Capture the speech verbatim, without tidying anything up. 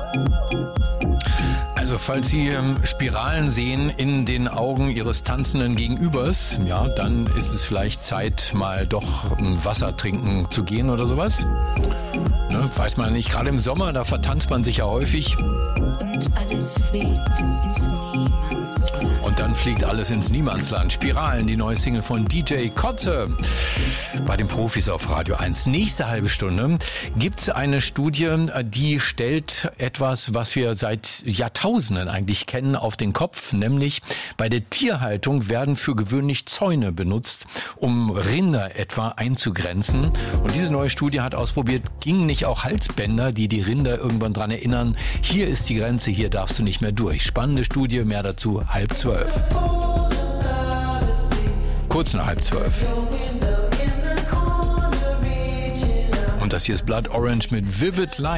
Also falls Sie ähm, Spiralen sehen in den Augen Ihres tanzenden Gegenübers, ja, dann ist es vielleicht Zeit, mal doch ein Wasser trinken zu gehen oder sowas. Ne, weiß man nicht, gerade im Sommer, da vertanzt man sich ja häufig. Und alles fliegt ins Niemandsland. Und dann fliegt alles ins Niemandsland. Spiralen, die neue Single von D J Kotze bei den Profis auf Radio eins. Nächste halbe Stunde gibt es eine Studie, die stellt etwas, was wir seit Jahrtausenden eigentlich kennen, auf den Kopf. Nämlich bei der Tierhaltung werden für gewöhnlich Zäune benutzt, um Rinder etwa einzugrenzen. Und diese neue Studie hat ausprobiert, gingen nicht auch Halsbänder, die die Rinder irgendwann dran erinnern, hier ist die Grenze, hier darfst du nicht mehr durch. Spannende Studie, mehr dazu halb zwölf. Kurz nach halb zwölf. Und das hier ist Blood Orange mit Vivid Light.